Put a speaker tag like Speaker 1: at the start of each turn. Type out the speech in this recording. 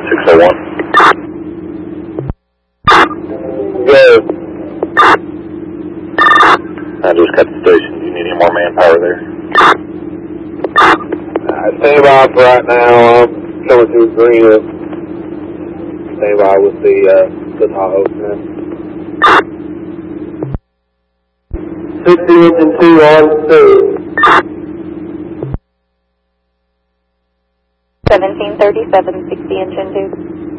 Speaker 1: 601.
Speaker 2: Go.
Speaker 1: I just got the station. Do you need any more manpower there?
Speaker 2: Stand by for right now. I'm coming through green. Stand by with the Tahoe now. 60 engine 2 on 2.
Speaker 3: 1737, 60 engine 2.